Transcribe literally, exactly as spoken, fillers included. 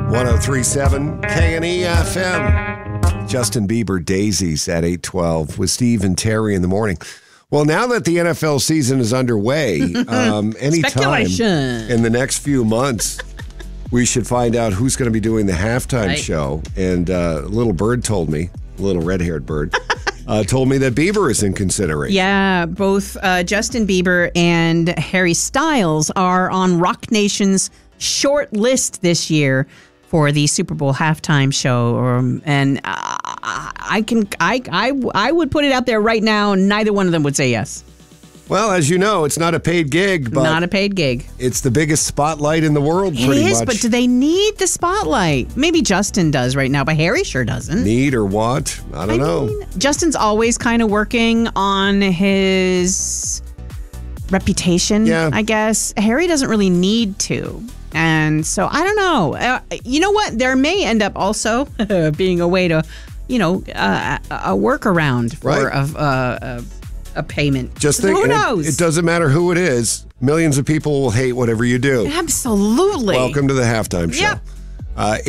one oh three point seven K N E F M. Justin Bieber, Daisies at eight twelve with Steve and Terry in the morning. Well, now that the N F L season is underway, um, anytime in the next few months, we should find out who's going to be doing the halftime right. show. And uh, Little Bird told me, little red-haired bird, uh, told me that Bieber is in consideration. Yeah, both uh, Justin Bieber and Harry Styles are on Rock Nation's short list this year for the Super Bowl halftime show, um, and uh, I can I, I I would put it out there right now. Neither one of them would say yes. Well, as you know, it's not a paid gig, but not a paid gig. It's the biggest spotlight in the world, it pretty is, much. But do they need the spotlight? Maybe Justin does right now, but Harry sure doesn't. Need or what? I don't I know. Mean, Justin's always kind of working on his reputation, yeah. I guess. Harry doesn't really need to. And so, I don't know. Uh, you know what? There may end up also being a way to, you know, uh, a workaround for right. a, a, a payment. Just think, who knows? It, it doesn't matter who it is. Millions of people will hate whatever you do. Absolutely. Welcome to the halftime show. Yep. Uh,